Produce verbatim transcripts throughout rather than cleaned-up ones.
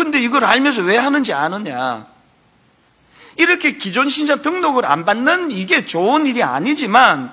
그런데 이걸 알면서 왜 하는지 아느냐? 이렇게 기존 신자 등록을 안 받는 이게 좋은 일이 아니지만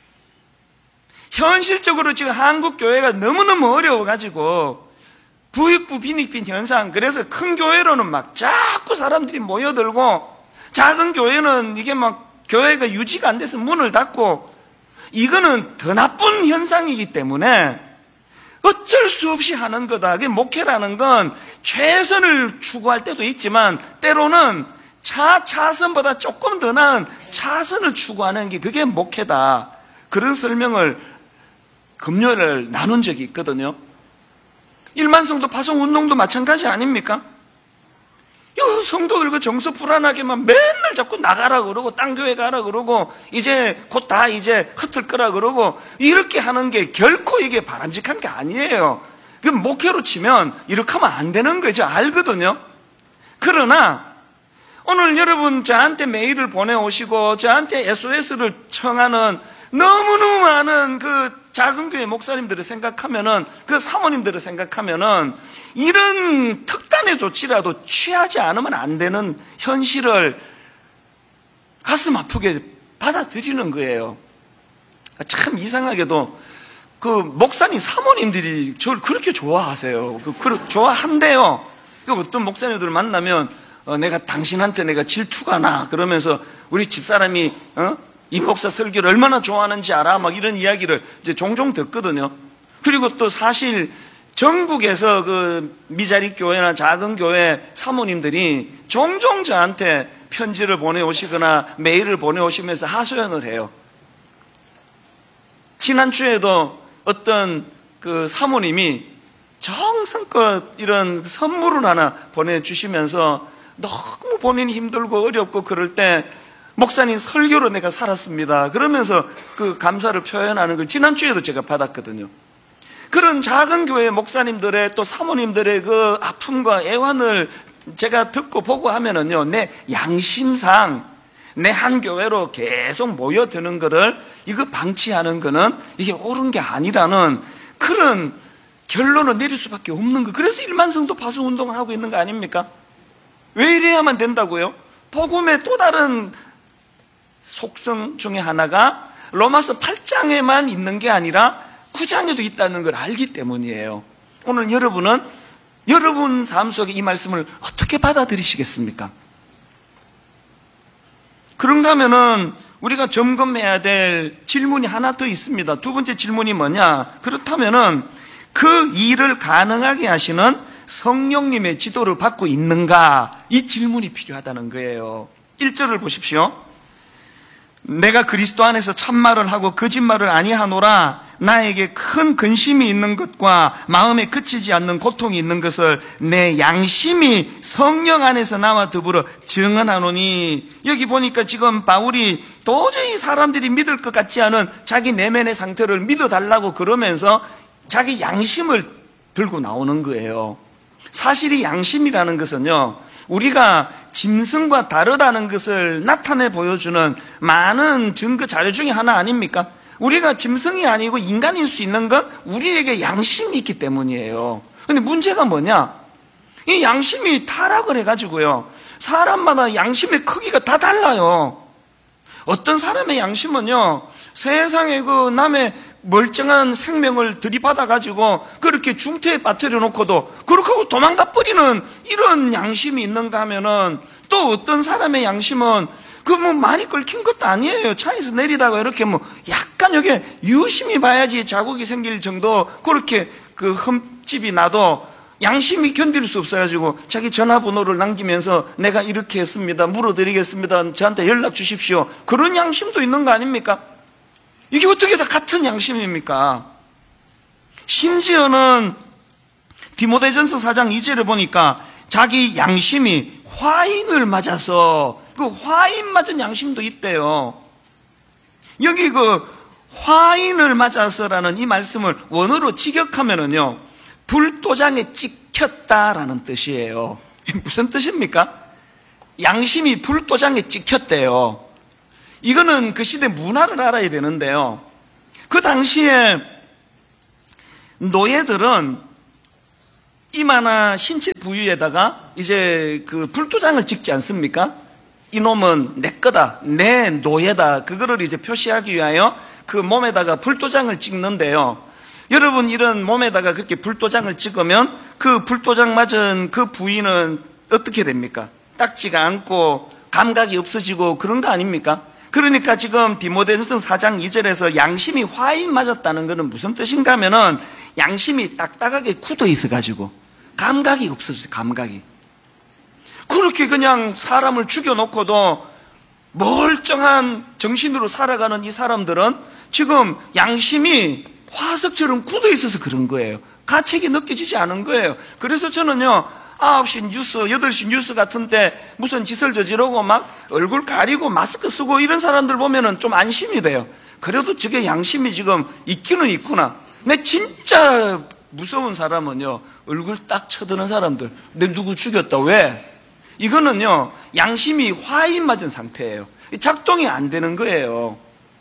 현실적으로 지금 한국 교회가 너무너무 어려워가지고 부익부 빈익빈 현상, 그래서 큰 교회로는 막 자꾸 사람들이 모여들고 작은 교회는 이게 막 교회가 유지가 안 돼서 문을 닫고, 이거는 더 나쁜 현상이기 때문에 어쩔 수 없이 하는 거다. 그게 목회라는 건 최선을 추구할 때도 있지만 때로는 차, 차선보다 조금 더 나은 차선을 추구하는 게 그게 목회다. 그런 설명을 금요일을 나눈 적이 있거든요. 일만성도 파송 운동도 마찬가지 아닙니까? 요 성도들 그 정서 불안하게만 맨날 자꾸 나가라 그러고 딴 교회 가라 그러고 이제 곧 다 이제 흩을 거라 그러고 이렇게 하는 게 결코 이게 바람직한 게 아니에요. 그 목회로 치면 이렇게 하면 안 되는 거죠. 알거든요. 그러나 오늘 여러분 저한테 메일을 보내오시고 저한테 에스오에스를 청하는 너무너무 많은 그 작은 교회 목사님들을 생각하면은, 그 사모님들을 생각하면은 이런 특단의 조치라도 취하지 않으면 안 되는 현실을 가슴 아프게 받아들이는 거예요. 참 이상하게도 그 목사님 사모님들이 저를 그렇게 좋아하세요. 그 좋아한대요. 어떤 목사님들을 만나면 어, 내가 당신한테 내가 질투가 나 그러면서 우리 집사람이 어? 이 목사 설교를 얼마나 좋아하는지 알아? 막 이런 이야기를 이제 종종 듣거든요. 그리고 또 사실 전국에서 그 미자리 교회나 작은 교회 사모님들이 종종 저한테 편지를 보내오시거나 메일을 보내오시면서 하소연을 해요. 지난주에도 어떤 그 사모님이 정성껏 이런 선물을 하나 보내주시면서 너무 본인이 힘들고 어렵고 그럴 때 목사님 설교로 내가 살았습니다 그러면서 그 감사를 표현하는 걸 지난주에도 제가 받았거든요. 그런 작은 교회 목사님들의 또 사모님들의 그 아픔과 애환을 제가 듣고 보고 하면은요, 내 양심상 내 한 교회로 계속 모여드는 거를 이거 방치하는 거는 이게 옳은 게 아니라는 그런 결론을 내릴 수밖에 없는 거. 그래서 일만성도 파송 운동을 하고 있는 거 아닙니까? 왜 이래야만 된다고요? 복음의 또 다른 속성 중에 하나가 로마서 팔 장에만 있는 게 아니라 구 장에도 있다는 걸 알기 때문이에요. 오늘 여러분은 여러분 삶 속에 이 말씀을 어떻게 받아들이시겠습니까? 그런가 하면은 우리가 점검해야 될 질문이 하나 더 있습니다. 두 번째 질문이 뭐냐? 그렇다면은 그 일을 가능하게 하시는 성령님의 지도를 받고 있는가? 이 질문이 필요하다는 거예요. 일 절을 보십시오. 내가 그리스도 안에서 참말을 하고 거짓말을 아니하노라. 나에게 큰 근심이 있는 것과 마음에 그치지 않는 고통이 있는 것을 내 양심이 성령 안에서 나와 더불어 증언하노니. 여기 보니까 지금 바울이 도저히 사람들이 믿을 것 같지 않은 자기 내면의 상태를 믿어달라고 그러면서 자기 양심을 들고 나오는 거예요. 사실 이 양심이라는 것은요, 우리가 짐승과 다르다는 것을 나타내 보여주는 많은 증거 자료 중에 하나 아닙니까? 우리가 짐승이 아니고 인간일 수 있는 건 우리에게 양심이 있기 때문이에요. 근데 문제가 뭐냐? 이 양심이 타락을 해가지고요, 사람마다 양심의 크기가 다 달라요. 어떤 사람의 양심은요, 세상에 그 남의 멀쩡한 생명을 들이받아가지고 그렇게 중태에 빠뜨려 놓고도 그렇게 하고 도망가 버리는 이런 양심이 있는가 하면은, 또 어떤 사람의 양심은 그 뭐 많이 끓긴 것도 아니에요. 차에서 내리다가 이렇게 뭐 약간 여기 유심히 봐야지 자국이 생길 정도 그렇게 그 흠집이 나도 양심이 견딜 수 없어가지고 자기 전화번호를 남기면서 내가 이렇게 했습니다, 물어드리겠습니다, 저한테 연락 주십시오, 그런 양심도 있는 거 아닙니까? 이게 어떻게 다 같은 양심입니까? 심지어는 디모데전서 사 장 이 절에 보니까 자기 양심이 화인을 맞아서 그 화인 맞은 양심도 있대요. 여기 그 화인을 맞아서라는 이 말씀을 원어로 직역하면은요, 불도장에 찍혔다라는 뜻이에요. 무슨 뜻입니까? 양심이 불도장에 찍혔대요. 이거는 그 시대 문화를 알아야 되는데요, 그 당시에 노예들은 이마나 신체 부위에다가 이제 그 불도장을 찍지 않습니까? 이놈은 내 거다, 내 노예다. 그거를 이제 표시하기 위하여 그 몸에다가 불도장을 찍는데요. 여러분, 이런 몸에다가 그렇게 불도장을 찍으면 그 불도장 맞은 그 부위는 어떻게 됩니까? 딱지가 않고 감각이 없어지고 그런 거 아닙니까? 그러니까 지금 디모데전서 사 장 이 절에서 양심이 화인 맞았다는 것은 무슨 뜻인가 하면은 양심이 딱딱하게 굳어 있어가지고 감각이 없어졌어요. 감각이. 그렇게 그냥 사람을 죽여놓고도 멀쩡한 정신으로 살아가는 이 사람들은 지금 양심이 화석처럼 굳어 있어서 그런 거예요. 가책이 느껴지지 않은 거예요. 그래서 저는요, 아홉 시 뉴스, 여덟 시 뉴스 같은데 무슨 짓을 저지르고 막 얼굴 가리고 마스크 쓰고 이런 사람들 보면은 좀 안심이 돼요. 그래도 저게 양심이 지금 있기는 있구나. 근데 진짜 무서운 사람은요, 얼굴 딱 쳐드는 사람들. 내 누구 죽였다. 왜? 이거는요, 양심이 화인 맞은 상태예요. 작동이 안 되는 거예요.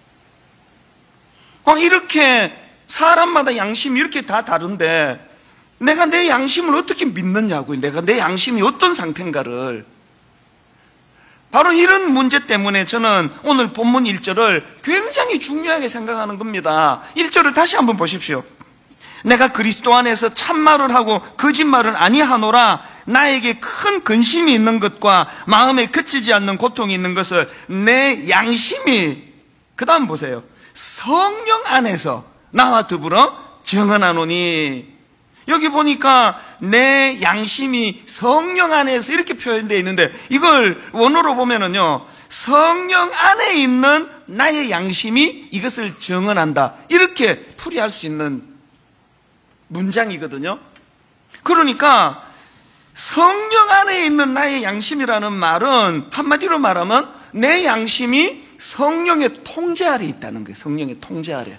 어, 이렇게 사람마다 양심이 이렇게 다 다른데 내가 내 양심을 어떻게 믿느냐고요. 내가 내 양심이 어떤 상태인가를. 바로 이런 문제 때문에 저는 오늘 본문 일 절을 굉장히 중요하게 생각하는 겁니다. 일 절을 다시 한번 보십시오. 내가 그리스도 안에서 참말을 하고 거짓말을 아니하노라. 나에게 큰 근심이 있는 것과 마음에 그치지 않는 고통이 있는 것을 내 양심이, 그 다음 보세요, 성령 안에서 나와 더불어 증언하노니. 여기 보니까 내 양심이 성령 안에서 이렇게 표현되어 있는데, 이걸 원어로 보면은요, 성령 안에 있는 나의 양심이 이것을 증언한다, 이렇게 풀이할 수 있는 문장이거든요. 그러니까 성령 안에 있는 나의 양심이라는 말은 한마디로 말하면 내 양심이 성령의 통제 아래 있다는 거예요. 성령의 통제 아래.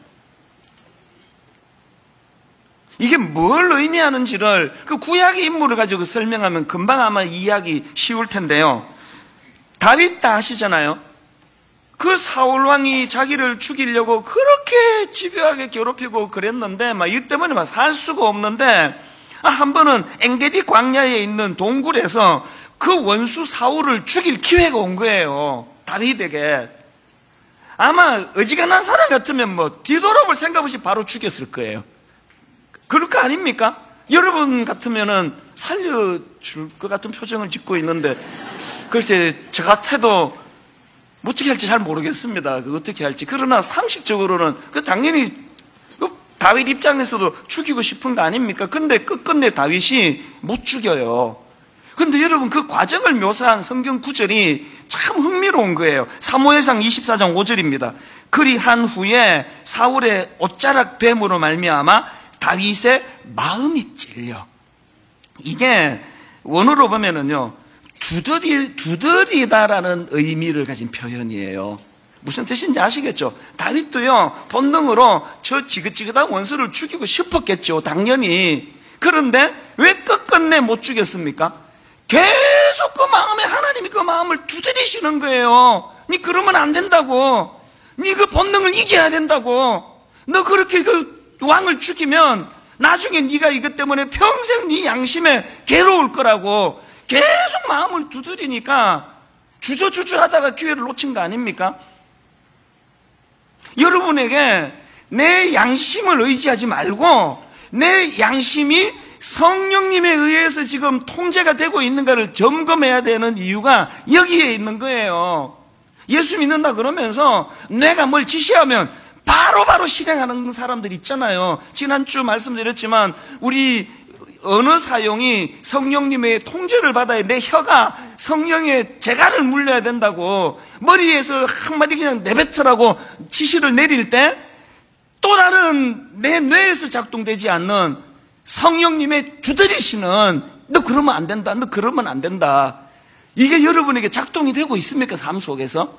이게 뭘 의미하는지를 그 구약의 인물을 가지고 설명하면 금방 아마 이해하기 쉬울 텐데요. 다윗 다 아시잖아요. 그 사울 왕이 자기를 죽이려고 그렇게 집요하게 괴롭히고 그랬는데 막 이 때문에 막 살 수가 없는데, 아, 한 번은 엥게디 광야에 있는 동굴에서 그 원수 사울을 죽일 기회가 온 거예요. 다윗에게. 아마 어지간한 사람 같으면 뭐 뒤돌아볼 생각 없이 바로 죽였을 거예요. 그럴 거 아닙니까? 여러분 같으면은 살려줄 것 같은 표정을 짓고 있는데, 글쎄, 저 같아도 어떻게 할지 잘 모르겠습니다. 그 어떻게 할지. 그러나 상식적으로는 그 당연히 그 다윗 입장에서도 죽이고 싶은 거 아닙니까? 근데 끝끝내 다윗이 못 죽여요. 근데 여러분, 그 과정을 묘사한 성경 구절이 참 흥미로운 거예요. 사무엘상 이십사 장 오 절입니다. 그리한 후에 사울의 옷자락 뱀으로 말미암아 다윗의 마음이 찔려. 이게 원어로 보면은요, 두드리, 두드리다라는 의미를 가진 표현이에요. 무슨 뜻인지 아시겠죠? 다윗도요, 본능으로 저 지긋지긋한 원수를 죽이고 싶었겠죠, 당연히. 그런데 왜 끝끝내 못 죽였습니까? 계속 그 마음에 하나님이 그 마음을 두드리시는 거예요. 니 그러면 안 된다고. 니 그 본능을 이겨야 된다고. 너 그렇게 그 왕을 죽이면 나중에 네가 이것 때문에 평생 네 양심에 괴로울 거라고 계속 마음을 두드리니까 주저주저 하다가 기회를 놓친 거 아닙니까? 여러분에게 내 양심을 의지하지 말고 내 양심이 성령님에 의해서 지금 통제가 되고 있는가를 점검해야 되는 이유가 여기에 있는 거예요. 예수 믿는다 그러면서 내가 뭘 지시하면 바로바로 바로 실행하는 사람들 있잖아요. 지난주 말씀드렸지만 우리 언어 사용이 성령님의 통제를 받아야 내 혀가 성령의 재갈을 물려야 된다고 머리에서 한마디 그냥 내뱉으라고 지시를 내릴 때 또 다른 내 뇌에서 작동되지 않는 성령님의 두드리시는 너 그러면 안 된다, 너 그러면 안 된다, 이게 여러분에게 작동이 되고 있습니까? 삶 속에서?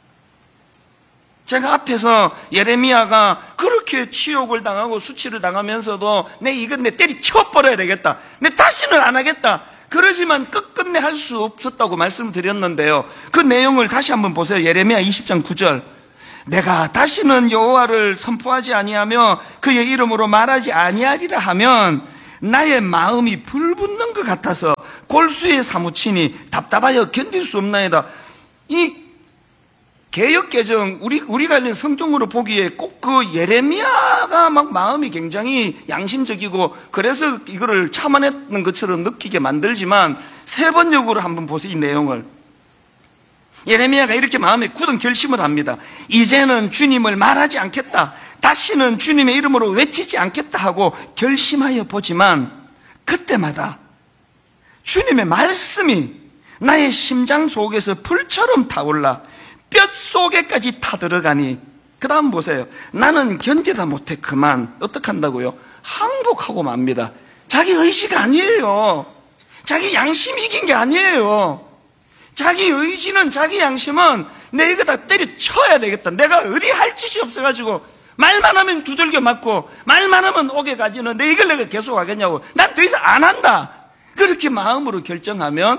제가 앞에서 예레미야가 그렇게 치욕을 당하고 수치를 당하면서도 내 이건 내 때리 치워버려야 되겠다, 내 다시는 안 하겠다, 그러지만 끝끝내 할 수 없었다고 말씀드렸는데요. 그 내용을 다시 한번 보세요. 예레미야 이십 장 구 절. 내가 다시는 여호와를 선포하지 아니하며 그의 이름으로 말하지 아니하리라 하면 나의 마음이 불붙는 것 같아서 골수에 사무치니 답답하여 견딜 수 없나이다. 이 개역개정, 우리, 우리가 읽는 성경으로 보기에 꼭 그 예레미야가 막 마음이 굉장히 양심적이고 그래서 이거를 참아냈는 것처럼 느끼게 만들지만 세 번역으로 한번 보세요, 이 내용을. 예레미야가 이렇게 마음에 굳은 결심을 합니다. 이제는 주님을 말하지 않겠다. 다시는 주님의 이름으로 외치지 않겠다 하고 결심하여 보지만 그때마다 주님의 말씀이 나의 심장 속에서 불처럼 타올라 뼛속에까지 타들어가니 그 다음 보세요. 나는 견디다 못해 그만 어떻게 한다고요? 항복하고 맙니다. 자기 의지가 아니에요. 자기 양심이 이긴 게 아니에요. 자기 의지는, 자기 양심은 내 이거 다 때려쳐야 되겠다. 내가 어디 할 짓이 없어가지고 말만 하면 두들겨 맞고 말만 하면 오게 가지는 내 이걸 내가 계속 하겠냐고. 난 더 이상 안 한다. 그렇게 마음으로 결정하면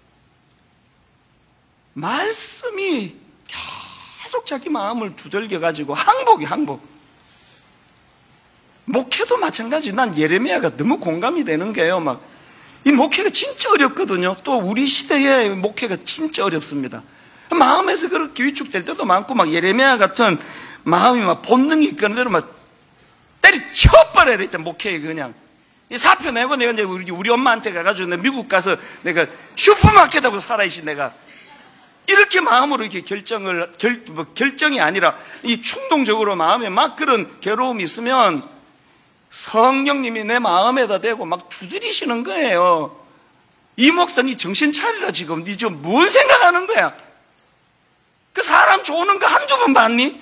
말씀이 계속 자기 마음을 두들겨가지고 항복이 항복. 목회도 마찬가지. 난 예레미야가 너무 공감이 되는 게요. 막 이 목회가 진짜 어렵거든요. 또 우리 시대의 목회가 진짜 어렵습니다. 마음에서 그렇게 위축될 때도 많고 막 예레미야 같은 마음이 막 본능이 있거는 대로 막 때려쳐버려야 돼. 일단 목회에 그냥 이 사표 내고 내가 이제 우리, 우리 엄마한테 가가지고 내가 미국 가서 내가 슈퍼마켓하고 살아이시 내가 이렇게 마음으로 이렇게 결정을 결, 뭐 결정이 아니라 이 충동적으로 마음에 막 그런 괴로움이 있으면 성령님이 내 마음에다 대고 막 두드리시는 거예요. 이 목사 니 정신 차리라. 지금 니 지금 뭘 생각하는 거야? 그 사람 좋은 거 한두 번 봤니?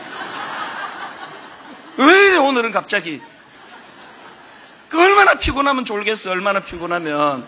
왜 이래 오늘은 갑자기? 그 얼마나 피곤하면 졸겠어. 얼마나 피곤하면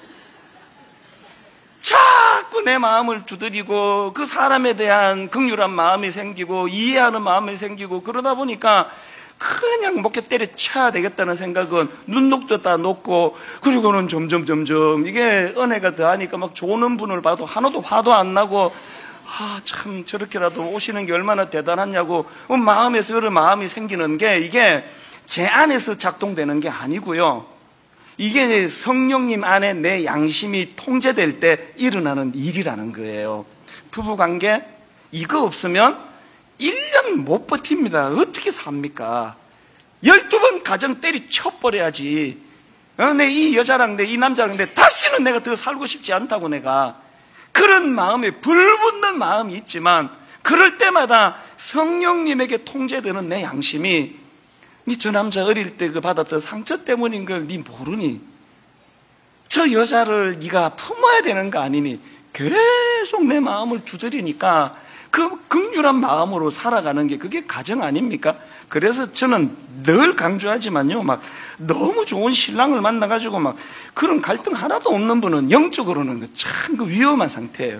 자꾸 내 마음을 두드리고 그 사람에 대한 긍휼한 마음이 생기고 이해하는 마음이 생기고 그러다 보니까 그냥 목에 때려쳐야 되겠다는 생각은 눈독도 다 녹고 그리고는 점점 점점 이게 은혜가 더하니까 막 좋은 분을 봐도 하나도 화도 안 나고 아, 참 저렇게라도 오시는 게 얼마나 대단하냐고 마음에서 그런 마음이 생기는 게 이게 제 안에서 작동되는 게 아니고요. 이게 성령님 안에 내 양심이 통제될 때 일어나는 일이라는 거예요. 부부관계 이거 없으면 일 년 못 버팁니다. 어떻게 삽니까? 열두 번 가정 때리쳐버려야지. 어, 내 이 여자랑 내 이 남자랑 내 다시는 내가 더 살고 싶지 않다고 내가 그런 마음에 불붙는 마음이 있지만 그럴 때마다 성령님에게 통제되는 내 양심이 니 저 남자 어릴 때 그 받았던 상처 때문인 걸 니 모르니? 저 여자를 니가 품어야 되는 거 아니니? 계속 내 마음을 두드리니까 그 긍휼한 마음으로 살아가는 게 그게 가정 아닙니까? 그래서 저는 늘 강조하지만요, 막 너무 좋은 신랑을 만나가지고 막 그런 갈등 하나도 없는 분은 영적으로는 참 그 위험한 상태예요.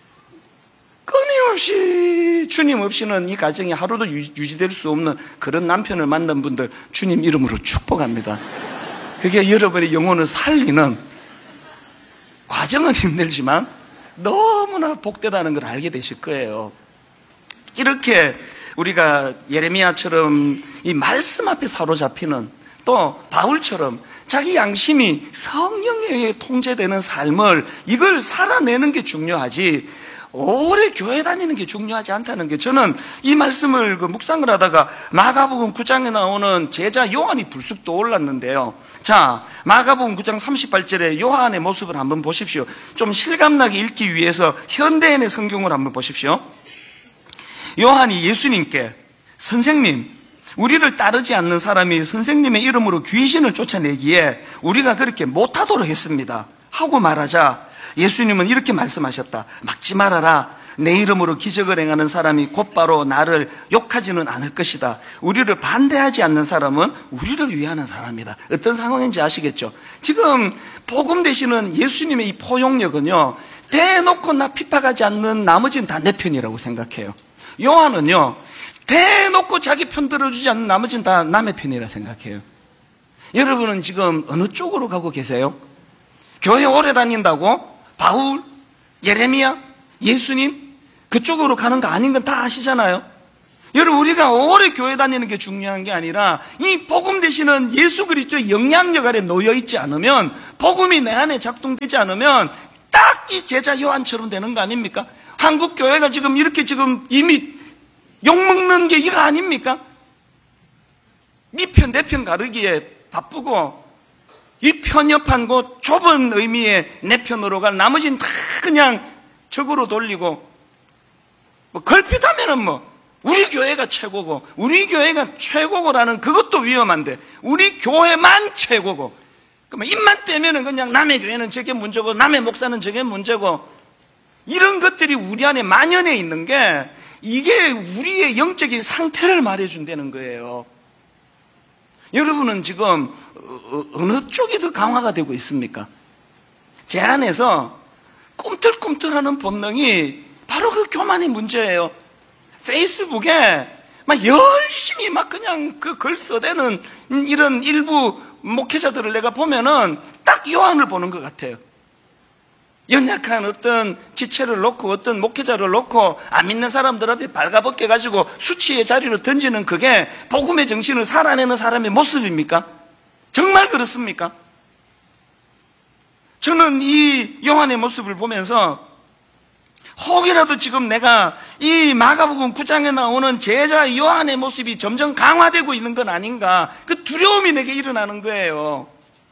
끊임없이 주님 없이는 이 가정이 하루도 유지될 수 없는 그런 남편을 만난 분들 주님 이름으로 축복합니다. 그게 여러분의 영혼을 살리는 과정은 힘들지만 너무나 복되다는 걸 알게 되실 거예요. 이렇게 우리가 예레미야처럼 이 말씀 앞에 사로잡히는 또 바울처럼 자기 양심이 성령에 의해 통제되는 삶을 이걸 살아내는 게 중요하지 오래 교회 다니는 게 중요하지 않다는 게 저는 이 말씀을 그 묵상을 하다가 마가복음 구 장에 나오는 제자 요한이 불쑥 떠올랐는데요. 자, 마가복음 구 장 삼십팔 절에 요한의 모습을 한번 보십시오. 좀 실감나게 읽기 위해서 현대인의 성경을 한번 보십시오. 요한이 예수님께 선생님, 우리를 따르지 않는 사람이 선생님의 이름으로 귀신을 쫓아내기에 우리가 그렇게 못하도록 했습니다 하고 말하자 예수님은 이렇게 말씀하셨다. 막지 말아라. 내 이름으로 기적을 행하는 사람이 곧바로 나를 욕하지는 않을 것이다. 우리를 반대하지 않는 사람은 우리를 위하는 사람이다. 어떤 상황인지 아시겠죠? 지금 복음 되시는 예수님의 이 포용력은요, 대놓고 나 핍박하지 않는 나머지는 다 내 편이라고 생각해요. 요한은요, 대놓고 자기 편 들어주지 않는 나머지는 다 남의 편이라 생각해요. 여러분은 지금 어느 쪽으로 가고 계세요? 교회 오래 다닌다고 바울, 예레미야, 예수님 그쪽으로 가는 거 아닌 건 다 아시잖아요. 여러분, 우리가 오래 교회 다니는 게 중요한 게 아니라 이 복음 되시는 예수 그리스도의 영향력 아래 놓여 있지 않으면, 복음이 내 안에 작동되지 않으면 딱 이 제자 요한처럼 되는 거 아닙니까? 한국 교회가 지금 이렇게 지금 이미 욕먹는 게 이거 아닙니까? 네 편 내 편 가르기에 바쁘고, 이 편협한 곳 좁은 의미의 내 편으로 갈, 나머지는 다 그냥 적으로 돌리고, 뭐 걸핏하면은 뭐 우리 교회가 최고고 우리 교회가 최고고라는 그것도 위험한데, 우리 교회만 최고고, 그러면 입만 떼면은 그냥 남의 교회는 저게 문제고 남의 목사는 저게 문제고, 이런 것들이 우리 안에 만연해 있는 게 이게 우리의 영적인 상태를 말해준다는 거예요. 여러분은 지금 어느 쪽이 더 강화가 되고 있습니까? 제 안에서 꿈틀꿈틀하는 본능이 바로 그 교만의 문제예요. 페이스북에 막 열심히 막 그냥 그 글 써대는 이런 일부 목회자들을 내가 보면은 딱 요한을 보는 것 같아요. 연약한 어떤 지체를 놓고 어떤 목회자를 놓고 안 믿는 사람들 앞에 발가벗겨 가지고 수치의 자리로 던지는, 그게 복음의 정신을 살아내는 사람의 모습입니까? 정말 그렇습니까? 저는 이 요한의 모습을 보면서 혹이라도 지금 내가 이 마가복음 구 장에 나오는 제자 요한의 모습이 점점 강화되고 있는 건 아닌가, 그 두려움이 내게 일어나는 거예요.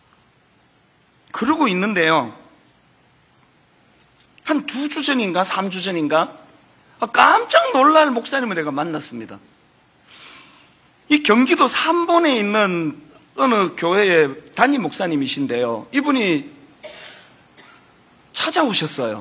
그러고 있는데요, 한 두 주 전인가 삼 주 전인가 깜짝 놀랄 목사님을 내가 만났습니다. 이 경기도 삼본에 있는 어느 교회의 담임 목사님이신데요, 이분이 찾아오셨어요.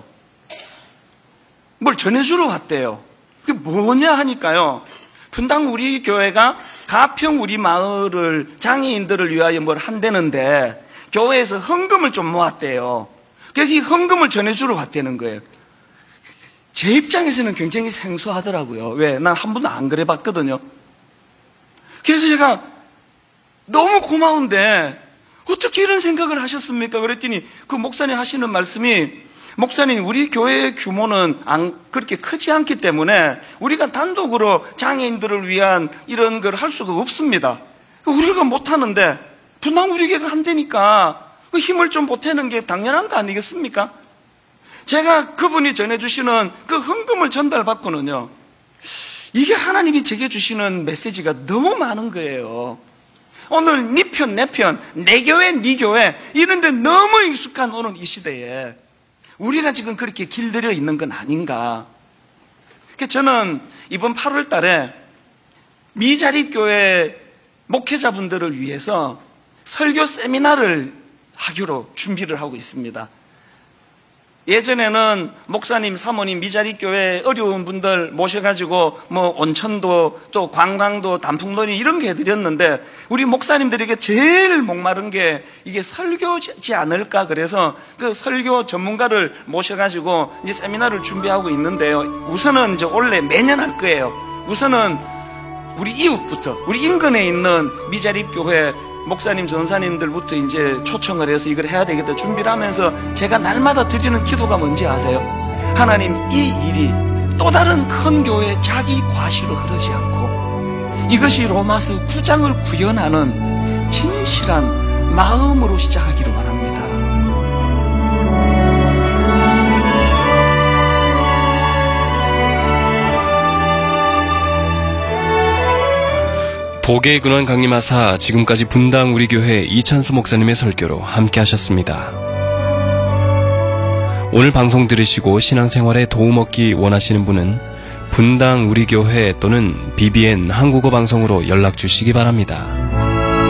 뭘 전해주러 왔대요. 그게 뭐냐 하니까요, 분당 우리 교회가 가평 우리 마을을 장애인들을 위하여 뭘 한다는데 교회에서 헌금을 좀 모았대요. 그래서 이 헌금을 전해주러 왔다는 거예요. 제 입장에서는 굉장히 생소하더라고요. 왜? 난 한 번도 안 그래 봤거든요. 그래서 제가 너무 고마운데 어떻게 이런 생각을 하셨습니까? 그랬더니 그 목사님 하시는 말씀이, 목사님, 우리 교회의 규모는 안, 그렇게 크지 않기 때문에 우리가 단독으로 장애인들을 위한 이런 걸 할 수가 없습니다. 우리가 못하는데 분당 우리 교회가 한다니까 그 힘을 좀 보태는 게 당연한 거 아니겠습니까? 제가 그분이 전해주시는 그 헌금을 전달받고는요, 이게 하나님이 제게 주시는 메시지가 너무 많은 거예요. 오늘 네 편, 내 편, 내 교회, 네 교회, 이런데 너무 익숙한 오늘 이 시대에 우리가 지금 그렇게 길들여 있는 건 아닌가. 그래서 저는 이번 팔월 달에 미자립교회 목회자분들을 위해서 설교 세미나를 하기로 준비를 하고 있습니다. 예전에는 목사님, 사모님, 미자립교회 어려운 분들 모셔가지고 뭐 온천도 또 관광도 단풍놀이 이런 게 해드렸는데, 우리 목사님들에게 제일 목마른 게 이게 설교지 않을까. 그래서 그 설교 전문가를 모셔가지고 이제 세미나를 준비하고 있는데요, 우선은 이제 원래 매년 할 거예요. 우선은 우리 이웃부터, 우리 인근에 있는 미자립교회 목사님, 전사님들부터 이제 초청을 해서 이걸 해야 되겠다 준비를 하면서 제가 날마다 드리는 기도가 뭔지 아세요? 하나님, 이 일이 또 다른 큰 교회 자기 과시로 흐르지 않고 이것이 로마서 구 장을 구현하는 진실한 마음으로 시작하기를 원합니다. 복의 근원 강림하사 지금까지 분당 우리 교회 이찬수 목사님의 설교로 함께 하셨습니다. 오늘 방송 들으시고 신앙생활에 도움 얻기 원하시는 분은 분당 우리 교회 또는 비비엔 한국어 방송으로 연락 주시기 바랍니다.